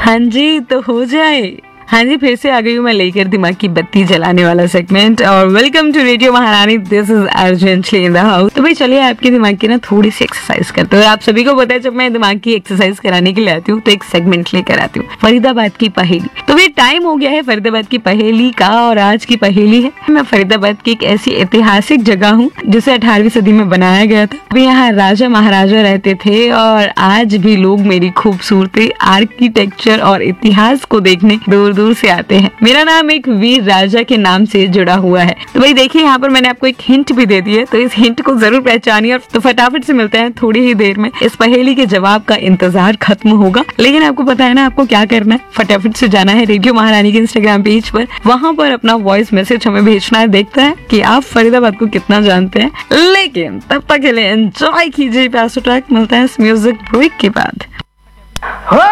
हाँ जी, तो हो जाए। हाँ जी, फिर से आ गई हूँ मैं लेकर दिमाग की बत्ती जलाने वाला सेगमेंट। और वेलकम टू रेडियो महारानी, this is urgently in the house. तो भाई चलिए आपके दिमाग की ना थोड़ी सी एक्सरसाइज करते हैं। आप सभी को पता है, जब मैं दिमाग की एक्सरसाइज कराने के लिए आती हूँ तो एक सेगमेंट लेकर आती हूँ, फरीदाबाद की पहेली। तो भाई टाइम हो गया है फरीदाबाद की पहेली का, और आज की पहेली है, मैं फरीदाबाद की एक ऐसी ऐतिहासिक जगह हूँ जिसे 18वीं सदी में बनाया गया था। अभी यहाँ राजा महाराजा रहते थे और आज भी लोग मेरी खूबसूरती, आर्किटेक्चर और इतिहास को देखने दूर दूर से आते हैं। मेरा नाम एक वीर राजा के नाम से जुड़ा हुआ है। तो भाई देखिए, यहाँ पर मैंने आपको एक हिंट भी दे दी है, तो इस हिंट को जरूर पहचानिए। और तो फटाफट से मिलते हैं थोड़ी ही देर में। इस पहेली के जवाब का इंतजार खत्म होगा, लेकिन आपको पता है ना आपको क्या करना है। फटाफट से जाना है रेडियो महारानी के इंस्टाग्राम पेज पर, वहां पर अपना वॉइस मैसेज हमें भेजना है। देखता है कि आप फरीदाबाद को कितना जानते हैं। लेकिन तब तक के लिए एंजॉय कीजिए प्यासो ट्रैक। मिलता है इस म्यूजिक ब्रेक के बाद।